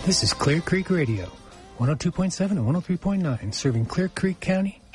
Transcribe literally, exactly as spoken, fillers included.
This is Clear Creek Radio, one oh two point seven and one oh three point nine, serving Clear Creek County